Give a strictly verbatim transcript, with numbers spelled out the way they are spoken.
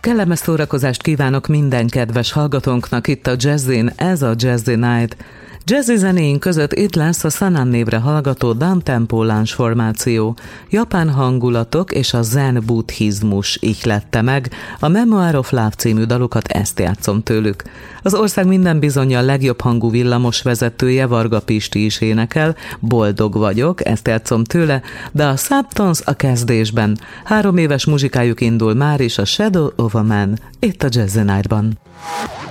Kellemes szórakozást kívánok minden kedves hallgatónknak itt a Jazzin, ez a Jazzy Night. Jazzy zenéink között itt lesz a Sanan névre hallgató downtempo lounge formáció. Japán hangulatok és a zen buddhizmus ihlette meg. A Memoir of Love című dalokat, ezt játszom tőlük. Az ország minden bizonnyal legjobb hangú villamos vezetője, Varga Pisti is énekel. Boldog vagyok, ezt játszom tőle, de a Subtones a kezdésben. Három éves muzsikájuk indul már is, a Shadow of a Man, itt a Jazzy Nightban.